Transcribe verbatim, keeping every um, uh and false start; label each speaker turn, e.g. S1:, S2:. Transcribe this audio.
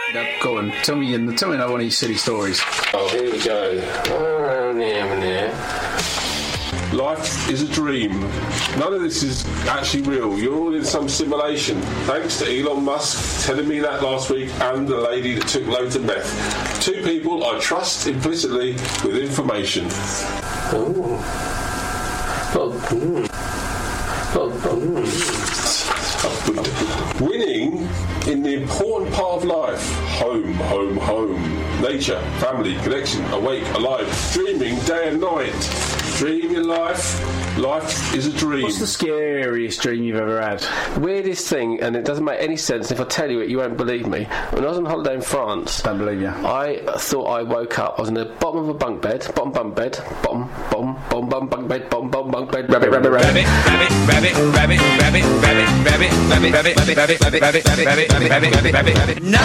S1: Go on, tell me, tell me another one of these silly stories.
S2: Oh, here we go. Oh, near, near. Life is a dream. None of this is actually real. You're all in some simulation. Thanks to Elon Musk telling me that last week, and the lady that took loads of meth. Two people I trust implicitly with information. Oh. Oh. Mm. Oh. Oh. Winning in the important part of life. Home, home, home. Nature, family, connection, awake, alive, dreaming day and night. Dream your life. Life is a dream.
S1: What's the scariest dream you've ever had?
S3: Weirdest thing, and it doesn't make any sense. If I tell you it, you won't believe me. When I was on holiday in France,
S1: don't believe you.
S3: I thought I woke up. I was in the bottom of a bunk bed, bottom bunk bed, bottom, bottom, bottom, bottom bunk bed, bottom, bottom bunk bed. Rabbit, rabbit, rabbit, rabbit, rabbit, rabbit, rabbit, rabbit, rabbit, rabbit, rabbit, rabbit, rabbit, rabbit, rabbit, rabbit, rabbit, rabbit, rabbit, rabbit. No.